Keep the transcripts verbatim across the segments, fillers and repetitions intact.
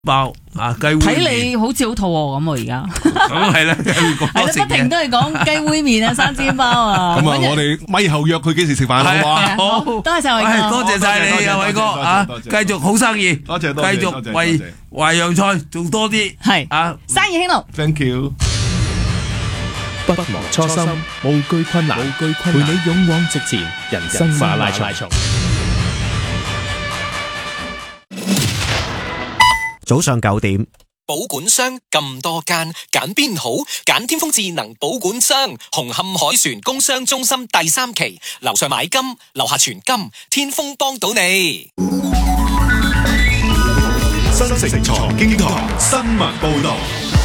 包啊雞煨麵， 睇你好似好肚餓咁喎，而家咁係啦， 係啦，不停都係講雞煨麵啊、生煎包啊。 咁啊，我哋咪後約佢幾時食飯好唔好啊？ 好， 多謝晒偉哥， 多謝晒你啊，偉哥啊，繼續好生意， 多謝多謝， 繼續為淮揚菜做多啲， 係啊， 生意興隆。 Thank you。 不忘初心，無懼困難，陪你勇往直前，人生馬拉松。 早上九點， 保管箱咁多間，揀邊好？揀天風智能保管箱，紅磡海船工商中心第三期，樓上買金，樓下存金，天風幫到你。 新城財經台新聞報道。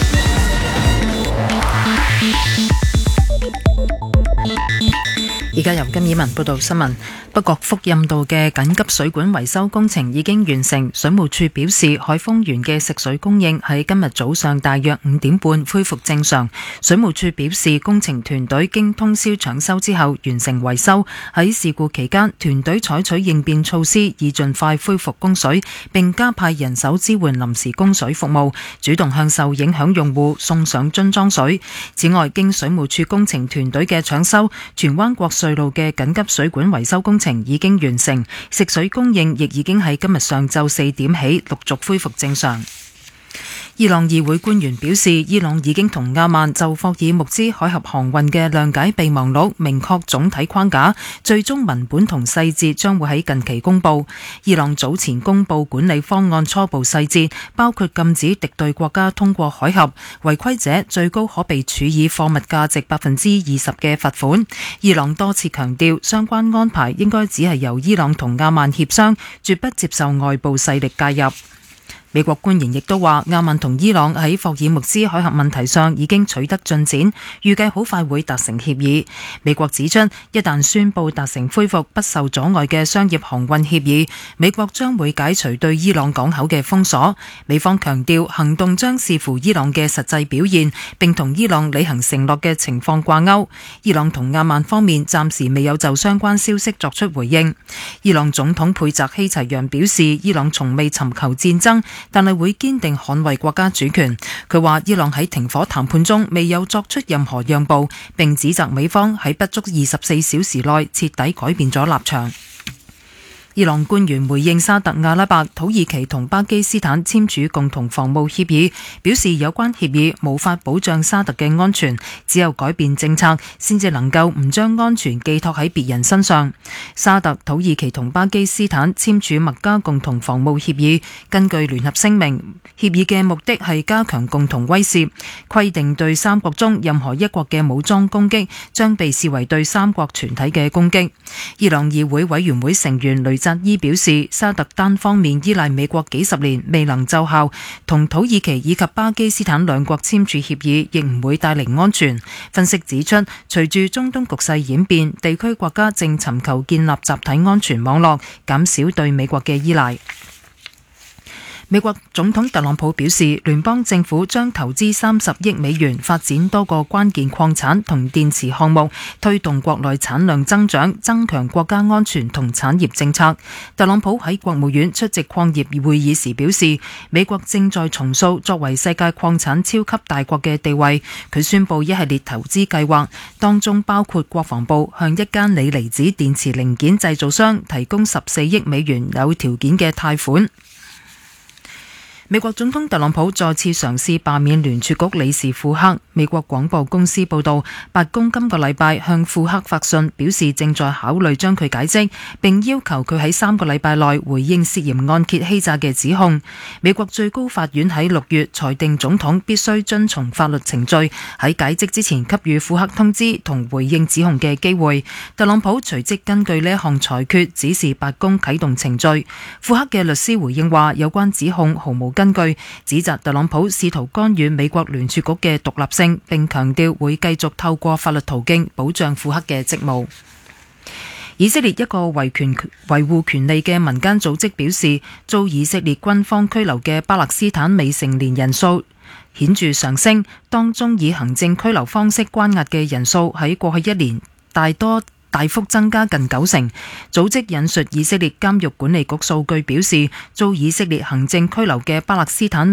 而家由金以文報道新聞。北角福蔭道嘅緊急水管維修工程已經完成，水務署表示海豐園嘅食水供應喺今日早上大約五點半恢復正常。水務署表示工程團隊經通宵搶修之後完成維修，喺事故期間團隊採取應變措施以盡快恢復供水，並加派人手支援臨時供水服務，主動向受影響用戶送上樽裝水。此外，經水務署工程團隊嘅搶修，荃灣國瑞路嘅緊急水管維修工程已經完成，食水供應亦已經喺今日上晝四點起陸續恢復正常。伊朗議會官員表示，伊朗已經同阿曼就霍爾木茲海峽航運嘅諒解備忘錄明確總體框架，最終文本同細節將會喺近期公佈。伊朗早前公佈管理方案初步細節，包括禁止敵對國家通過海峽，違規者最高可被處以貨物價值百分之二十嘅罰款。伊朗多次強調，相關安排應該只係由伊朗同阿曼協商，絕不接受外部勢力介入。美國官員亦都話，阿曼同伊朗喺霍爾木茲海峽問題上已經取得進展，預計好快會達成協議。美國指出，一旦宣布達成恢復不受阻礙嘅商業航運協議，美國將會解除對伊朗港口嘅封鎖。美方強調，行動將視乎伊朗嘅實際表現，並同伊朗履行承諾嘅情況掛鈎。伊朗同阿曼方面暫時未有就相關消息作出回應。伊朗總統佩澤希齊揚表示，伊朗從未尋求戰爭，但係會堅定捍衛國家主權。佢話伊朗喺停火談判中未有作出任何讓步，並指責美方喺不足二十四小時內徹底改變咗立場。伊朗官員回應沙特阿拉伯、土耳其同巴基斯坦簽署共同防務協議，表示有關協議無法保障沙特嘅安全，只有改變政策先至能夠唔將安全寄託喺別人身上。沙特、土耳其同巴基斯坦簽署麥加共同防務協議，根據聯合聲明，協議嘅目的係加強共同威懾，規定對三國中任何一國嘅武裝攻擊將被視為對三國全體嘅攻擊。伊朗議會委員會成員雷扎伊表示，沙特單方面依賴美國幾十年未能奏效，同土耳其以及巴基斯坦兩國簽署協議亦唔會帶嚟安全。分析指出，隨住中東局勢演變，地區國家正尋求建立集體安全網絡，減少對美國嘅依賴。美國總統特朗普表示，聯邦政府將投資三十億美元發展多個關鍵礦產同電池項目，推動國內產量增長，增強國家安全同產業政策。特朗普喺國務院出席礦業會議時表示，美國正在重塑作為世界礦產超級大國嘅地位。佢宣布一系列投資計劃，當中包括國防部向一間鋰離子電池零件製造商提供十四億美元有條件嘅貸款。美國總統特朗普再次嘗試罷免聯儲局理事庫克。美國廣播公司報道，白宮今個禮拜向庫克發信，表示正在考慮將佢解職，並要求佢喺三個禮拜內回應涉嫌按揭欺詐嘅指控。美國最高法院喺六月裁定總統必須遵從法律程序，喺解職之前給予庫克通知同回應指控嘅機會。特朗普隨即根據呢一項裁決指示白宮啟動程序。庫克嘅律師回應話，有關指控毫無根據，指責特朗普試圖干預美國聯儲局嘅獨立性，並強調會繼續透過法律途徑保障庫克嘅職務。以色列一個維權維護權利嘅民間組織表示，遭以色列軍方拘留嘅巴勒斯坦未成年人數顯著上升，當中以行政拘留方式關押嘅人數喺過去一年大多大幅增加近九成。組織引述以色列監獄管理局數據表示，遭以色列行政拘留嘅巴勒斯坦